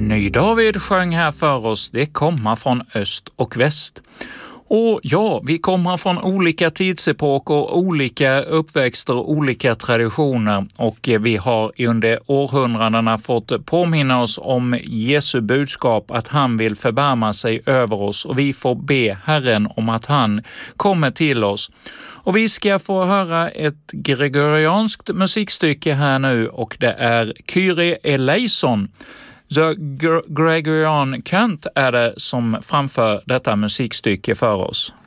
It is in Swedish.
Ny-David sjöng här för oss Det komma från öst och väst. Och ja, vi kommer från olika tidsepoker, olika uppväxter och olika traditioner, och vi har under århundradena fått påminna oss om Jesu budskap att han vill förbarma sig över oss, och vi får be Herren om att han kommer till oss. Och vi ska få höra ett gregorianskt musikstycke här nu, och det är Kyrie eleison. The Gregorian Cant är det som framför detta musikstycke för oss.